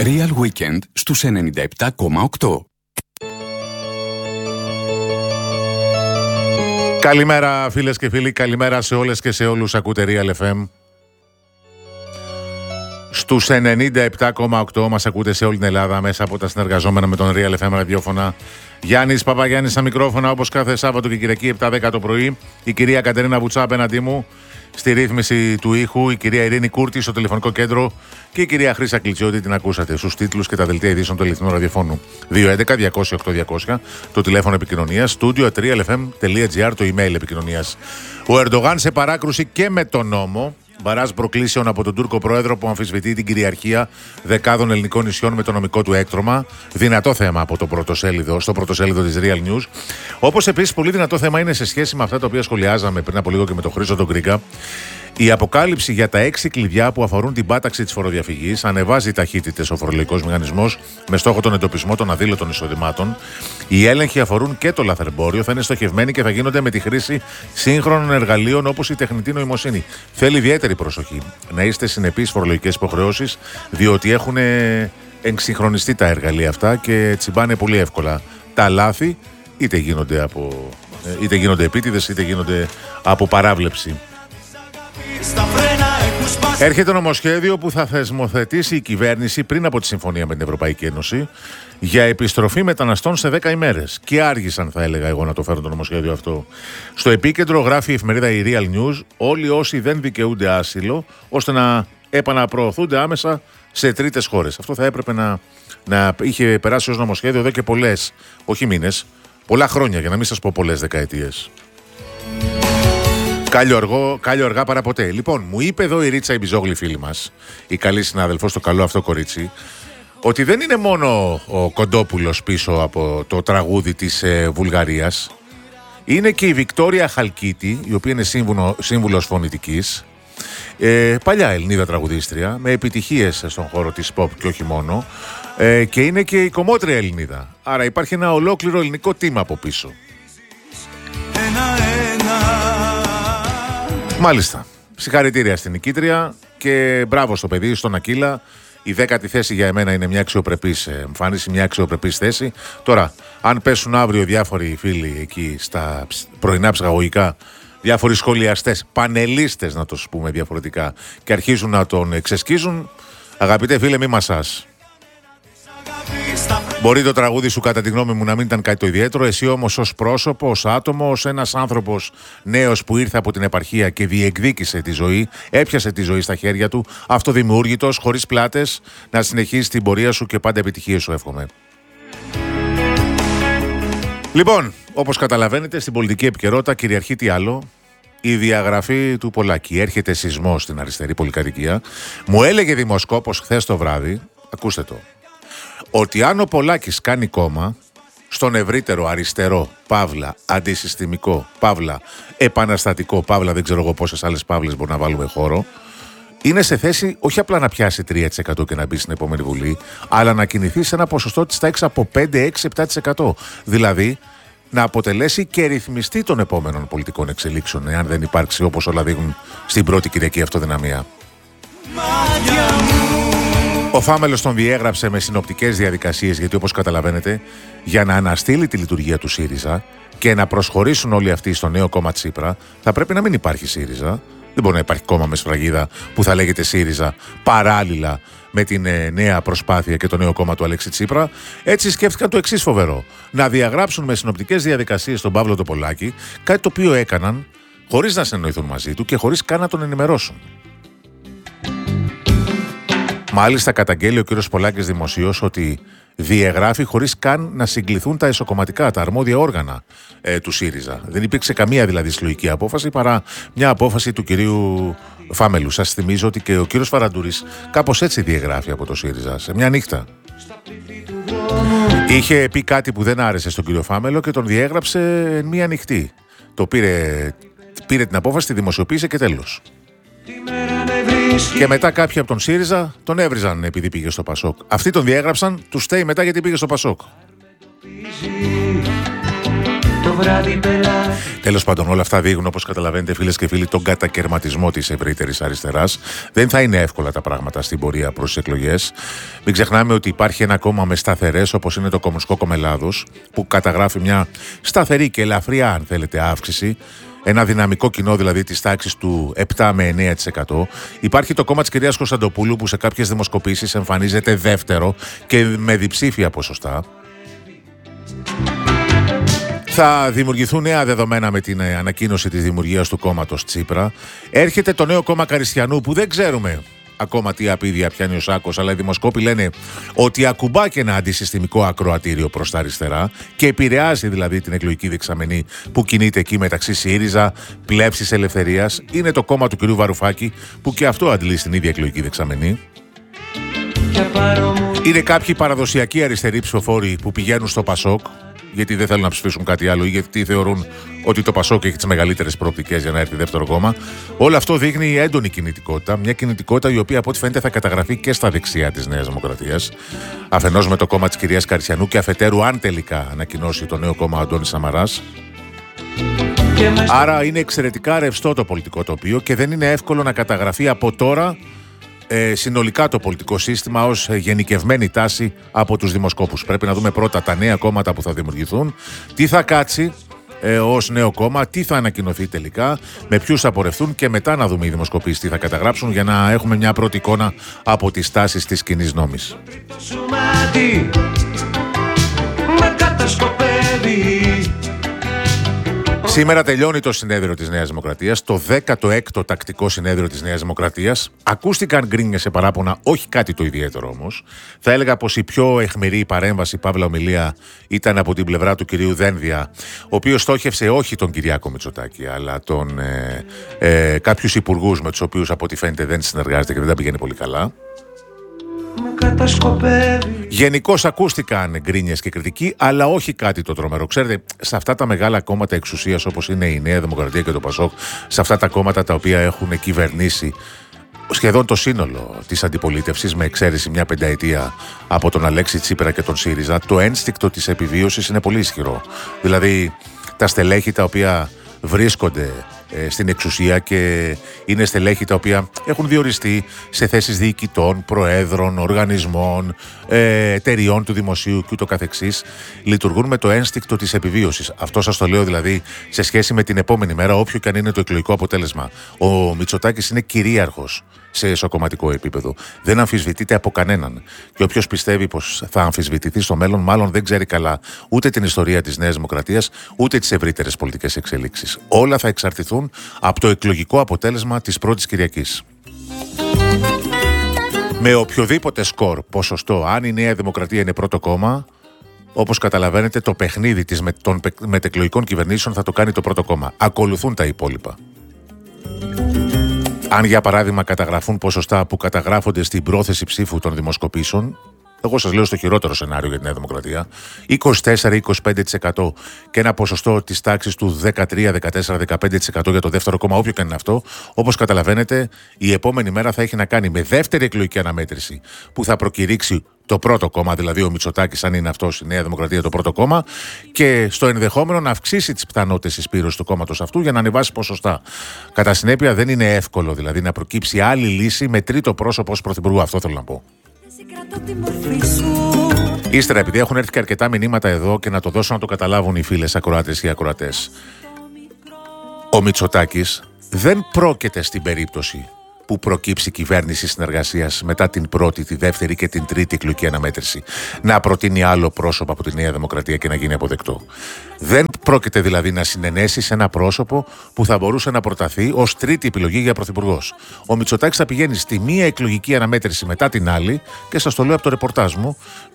Real Weekend στους 97,8. Καλημέρα φίλες και φίλοι, καλημέρα σε όλες και σε όλους. Ακούτε Real FM. Στους 97,8 μας ακούτε σε όλη την Ελλάδα μέσα από τα συνεργαζόμενα με τον Real FM ραδιόφωνα. Γιάννης Παπαγιάννης στα μικρόφωνα, όπως κάθε Σάββατο και Κυριακή 7-10 το πρωί. Η κυρία Κατερίνα Βουτσά απέναντί μου στη ρύθμιση του ήχου, η κυρία Ειρήνη Κούρτη στο τηλεφωνικό κέντρο και η κυρία Χρύσα Κλιτσιώτη, την ακούσατε στους τίτλους και τα δελτία ειδήσεων του Ελληνικού Ραδιοφώνου. 211-200-8200 το τηλέφωνο επικοινωνίας, studio@realfm.gr το email επικοινωνίας. Ο Ερντογάν σε παράκρουση και με τον νόμο. Μπαράζ προκλήσεων από τον Τούρκο πρόεδρο που αμφισβητεί την κυριαρχία δεκάδων ελληνικών νησιών με το νομικό του έκτρωμα. Δυνατό θέμα από το στο πρωτοσέλιδο της Real News. Όπως επίσης πολύ δυνατό θέμα είναι σε σχέση με αυτά τα οποία σχολιάζαμε πριν από λίγο και με τον Χρήστο τον Γκρίγκα. Η αποκάλυψη για τα 6 κλειδιά που αφορούν την πάταξη της φοροδιαφυγής ανεβάζει ταχύτητες ο φορολογικός μηχανισμός με στόχο τον εντοπισμό των αδήλωτων εισοδημάτων. Οι έλεγχοι αφορούν και το λαθρεμπόριο, θα είναι στοχευμένοι και θα γίνονται με τη χρήση σύγχρονων εργαλείων όπως η τεχνητή νοημοσύνη. Θέλει ιδιαίτερη προσοχή να είστε συνεπείς φορολογικές υποχρεώσεις, διότι έχουν εξυγχρονιστεί τα εργαλεία αυτά και τσιμπάνε πολύ εύκολα τα λάθη, είτε γίνονται επίτηδες είτε γίνονται από παράβλεψη. Έρχεται νομοσχέδιο που θα θεσμοθετήσει η κυβέρνηση πριν από τη συμφωνία με την Ευρωπαϊκή Ένωση για επιστροφή μεταναστών σε 10 ημέρες. Και άργησαν, θα έλεγα εγώ, να το φέρουν το νομοσχέδιο αυτό. Στο επίκεντρο γράφει η εφημερίδα η Real News όλοι όσοι δεν δικαιούνται άσυλο, ώστε να επαναπροωθούνται άμεσα σε τρίτες χώρες. Αυτό θα έπρεπε να είχε περάσει ως νομοσχέδιο εδώ και πολλές, όχι μήνες, πολλά χρόνια, για να μην σας πω πολλές δεκαετίες. Κάλιο αργά παρά ποτέ. Λοιπόν, μου είπε εδώ η Ρίτσα η Μπιζόγλη φίλη μας, η καλή συνάδελφος, το καλό αυτό κορίτσι, ότι δεν είναι μόνο ο Κοντόπουλος πίσω από το τραγούδι της Βουλγαρίας. Είναι και η Βικτόρια Χαλκίτη, η οποία είναι σύμβουλος φωνητικής, παλιά Ελληνίδα τραγουδίστρια, με επιτυχίες στον χώρο της pop και όχι μόνο, και είναι και η κομμότρια Ελληνίδα. Άρα υπάρχει ένα ολόκληρο ελληνικό team από πίσω. Μάλιστα. Συγχαρητήρια στην νικήτρια και μπράβο στο παιδί, στον Ακύλα. Η 10η θέση για εμένα είναι μια αξιοπρεπής εμφάνιση, μια αξιοπρεπής θέση. Τώρα, αν πέσουν αύριο διάφοροι φίλοι εκεί στα πρωινά ψυχαγωγικά, διάφοροι σχολιαστές, πανελίστες να το πούμε διαφορετικά, και αρχίζουν να τον ξεσκίζουν, αγαπητέ φίλε, μη μασάς. Μπορεί το τραγούδι σου, κατά τη γνώμη μου, να μην ήταν κάτι το ιδιαίτερο. Εσύ όμως ως πρόσωπο, ως άτομο, ως ένας άνθρωπος νέος που ήρθε από την επαρχία και διεκδίκησε τη ζωή, έπιασε τη ζωή στα χέρια του, αυτοδημιούργητος, χωρίς πλάτες, να συνεχίσεις την πορεία σου και πάντα επιτυχίες σου εύχομαι. Λοιπόν, όπως καταλαβαίνετε, στην πολιτική επικαιρότητα κυριαρχεί τι άλλο? Η διαγραφή του Πολάκη. Έρχεται σεισμός στην αριστερή πολυκατοικία. Μου έλεγε δημοσκόπος χθες το βράδυ, ακούστε το, ότι αν ο Πολάκης κάνει κόμμα στον ευρύτερο αριστερό, παύλα, αντισυστημικό, παύλα, επαναστατικό, παύλα, δεν ξέρω εγώ πόσες άλλες παύλες μπορεί να βάλουμε χώρο, είναι σε θέση όχι απλά να πιάσει 3% και να μπει στην επόμενη Βουλή, αλλά να κινηθεί σε ένα ποσοστό της τάξης από 5, 6, 7%. Δηλαδή, να αποτελέσει και ρυθμιστή των επόμενων πολιτικών εξελίξεων, εάν δεν υπάρξει, όπως όλα δείχνουν, στην πρώτη Κυριακή αυτοδυναμία. Ο Φάμελος τον διέγραψε με συνοπτικές διαδικασίες, γιατί όπως καταλαβαίνετε, για να αναστείλει τη λειτουργία του ΣΥΡΙΖΑ και να προσχωρήσουν όλοι αυτοί στο νέο κόμμα Τσίπρα, θα πρέπει να μην υπάρχει ΣΥΡΙΖΑ. Δεν μπορεί να υπάρχει κόμμα με σφραγίδα που θα λέγεται ΣΥΡΙΖΑ παράλληλα με την νέα προσπάθεια και το νέο κόμμα του Αλέξη Τσίπρα. Έτσι σκέφτηκαν το εξής φοβερό: να διαγράψουν με συνοπτικές διαδικασίες τον Παύλο Τοπολάκη, κάτι το οποίο έκαναν χωρίς να συνεννοηθούν μαζί του και χωρίς καν να τον ενημερώσουν. Μάλιστα, καταγγέλει ο κύριος Πολάκης δημοσίως ότι διεγράφει χωρίς καν να συγκληθούν τα εσωκομματικά, τα αρμόδια όργανα του ΣΥΡΙΖΑ. Δεν υπήρξε καμία δηλαδή συλλογική απόφαση παρά μια απόφαση του κυρίου Φάμελου. Σας θυμίζω ότι και ο κύριος Φαραντούρης κάπως έτσι διεγράφει από το ΣΥΡΙΖΑ, σε μια νύχτα. Είχε πει κάτι που δεν άρεσε στον κύριο Φάμελο και τον διέγραψε μια νυχτή. Το πήρε την απόφαση, τη δημοσιοποίησε και τέλος. Και μετά κάποιοι από τον ΣΥΡΙΖΑ τον έβριζαν επειδή πήγε στο Πασόκ. Αυτοί τον διέγραψαν, του στέει μετά γιατί πήγε στο Πασόκ. Τέλος πάντων, όλα αυτά δείχνουν, όπως καταλαβαίνετε, φίλες και φίλοι, τον κατακερματισμό της ευρύτερης αριστεράς. Δεν θα είναι εύκολα τα πράγματα στην πορεία προς τις εκλογές. Μην ξεχνάμε ότι υπάρχει ένα κόμμα με σταθερές, όπως είναι το Κομμουνιστικό Κόμμα Ελλάδος, που καταγράφει μια σταθερή και ελαφριά, αν θέλετε, αύξηση. Ένα δυναμικό κοινό δηλαδή της τάξης του 7 με 9%. Υπάρχει το κόμμα της κυρίας Κωνσταντοπούλου, που σε κάποιες δημοσκοπήσεις εμφανίζεται δεύτερο και με διψήφια ποσοστά. Θα δημιουργηθούν νέα δεδομένα με την ανακοίνωση της δημιουργίας του κόμματος Τσίπρα. Έρχεται το νέο κόμμα Καριστιανού, που δεν ξέρουμε ακόμα τι απίδια πιάνει ο Σάκος, αλλά οι δημοσκόποι λένε ότι ακουμπά και ένα αντισυστημικό ακροατήριο προς τα αριστερά και επηρεάζει δηλαδή την εκλογική δεξαμενή που κινείται εκεί μεταξύ ΣΥΡΙΖΑ, Πλεύσης Ελευθερίας. Είναι το κόμμα του κ. Βαρουφάκη, που και αυτό αντλεί στην ίδια εκλογική δεξαμενή. Είναι κάποιοι παραδοσιακοί αριστεροί ψηφοφόροι που πηγαίνουν στο Πασόκ, γιατί δεν θέλουν να ψηφίσουν κάτι άλλο ή γιατί θεωρούν ότι το Πασόκ έχει τις μεγαλύτερες προοπτικές για να έρθει δεύτερο κόμμα. Όλο αυτό δείχνει έντονη κινητικότητα. Μια κινητικότητα η οποία από ό,τι φαίνεται θα καταγραφεί και στα δεξιά της Νέας Δημοκρατίας. Αφενός με το κόμμα της κυρίας Καριστιανού και αφετέρου, αν τελικά ανακοινώσει το νέο κόμμα Αντώνης Σαμαράς. Άρα είναι εξαιρετικά ρευστό το πολιτικό τοπίο και δεν είναι εύκολο να καταγραφεί από τώρα συνολικά το πολιτικό σύστημα ως γενικευμένη τάση από τους δημοσκόπους. Πρέπει να δούμε πρώτα τα νέα κόμματα που θα δημιουργηθούν, τι θα κάτσει ως νέο κόμμα, τι θα ανακοινωθεί τελικά, με ποιους θα πορευτούν και μετά να δούμε οι δημοσκοπήσεις τι θα καταγράψουν για να έχουμε μια πρώτη εικόνα από τις τάσεις της κοινής νόμης. Σήμερα τελειώνει το συνέδριο της Νέας Δημοκρατίας, το 16ο τακτικό συνέδριο της Νέας Δημοκρατίας. Ακούστηκαν γκρίνιες σε παράπονα, όχι κάτι το ιδιαίτερο όμως. Θα έλεγα πως η πιο αιχμηρή παρέμβαση, παύλα ομιλία, ήταν από την πλευρά του κυρίου Δένδια, ο οποίος στόχευσε όχι τον Κυριάκο Μητσοτάκη, αλλά κάποιους υπουργούς με τους οποίους από ό,τι φαίνεται δεν συνεργάζεται και δεν τα πηγαίνει πολύ καλά. Γενικώς ακούστηκαν γκρίνιες και κριτική, αλλά όχι κάτι το τρομερό. Ξέρετε, σε αυτά τα μεγάλα κόμματα εξουσίας όπως είναι η Νέα Δημοκρατία και το Πασόκ, σε αυτά τα κόμματα τα οποία έχουν κυβερνήσει σχεδόν το σύνολο της αντιπολίτευσης, με εξαίρεση μια πενταετία από τον Αλέξη Τσίπρα και τον ΣΥΡΙΖΑ, το ένστικτο της επιβίωσης είναι πολύ ισχυρό. Δηλαδή, τα στελέχη τα οποία βρίσκονται στην εξουσία και είναι στελέχη τα οποία έχουν διοριστεί σε θέσεις διοικητών, προέδρων, οργανισμών, εταιριών του δημοσίου και ούτω καθεξής, λειτουργούν με το ένστικτο της επιβίωσης. Αυτό σας το λέω δηλαδή σε σχέση με την επόμενη μέρα, όποιο και αν είναι το εκλογικό αποτέλεσμα. Ο Μητσοτάκης είναι κυρίαρχος σε εσωκομματικό επίπεδο. Δεν αμφισβητείται από κανέναν. Και όποιος πιστεύει πως θα αμφισβητηθεί στο μέλλον, μάλλον δεν ξέρει καλά ούτε την ιστορία της Νέας Δημοκρατίας, ούτε τις ευρύτερες πολιτικές εξελίξεις. Όλα θα εξαρτηθούν από το εκλογικό αποτέλεσμα της πρώτης Κυριακής. Με οποιοδήποτε σκορ, ποσοστό, αν η Νέα Δημοκρατία είναι πρώτο κόμμα, όπως καταλαβαίνετε, το παιχνίδι των μετεκλογικών κυβερνήσεων θα το κάνει το πρώτο κόμμα. Ακολουθούν τα υπόλοιπα. Αν για παράδειγμα καταγραφούν ποσοστά που καταγράφονται στην πρόθεση ψήφου των δημοσκοπήσεων, εγώ σας λέω στο χειρότερο σενάριο για τη Νέα Δημοκρατία, 24-25% και ένα ποσοστό της τάξης του 13-14-15% για το δεύτερο κόμμα, όποιο και αν είναι αυτό, όπως καταλαβαίνετε, η επόμενη μέρα θα έχει να κάνει με δεύτερη εκλογική αναμέτρηση που θα προκηρύξει το πρώτο κόμμα, δηλαδή ο Μητσοτάκης, αν είναι αυτός η Νέα Δημοκρατία το πρώτο κόμμα, και στο ενδεχόμενο να αυξήσει τις πιθανότητες συσπήρωσης του κόμματος αυτού για να ανεβάσει ποσοστά. Κατά συνέπεια, δεν είναι εύκολο δηλαδή να προκύψει άλλη λύση με τρίτο πρόσωπο ως πρωθυπουργού. Αυτό θέλω να πω. Ύστερα, επειδή έχουν έρθει και αρκετά μηνύματα εδώ και να το δώσω να το καταλάβουν οι φίλες ακροάτες ή ακροατές, ο Μητσοτάκης δεν πρόκειται στην περίπτωση που προκύψει κυβέρνηση συνεργασίας μετά την πρώτη, τη δεύτερη και την τρίτη εκλογική αναμέτρηση να προτείνει άλλο πρόσωπο από τη Νέα Δημοκρατία και να γίνει αποδεκτό. Δεν πρόκειται δηλαδή να συνενέσει σε ένα πρόσωπο που θα μπορούσε να προταθεί ως τρίτη επιλογή για πρωθυπουργός. Ο Μητσοτάκης θα πηγαίνει στη μία εκλογική αναμέτρηση μετά την άλλη και σας το λέω από το ρεπορτάζ μου,